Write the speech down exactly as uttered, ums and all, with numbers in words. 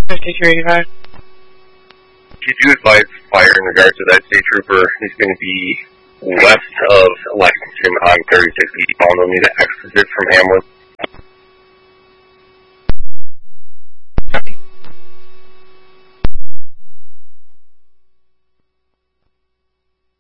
fifty-three eighty-five. Could you advise fire in regards to that state trooper? He's going to be west of Lexington on thirty-six eastbound. They'll need to exit from Hamlet.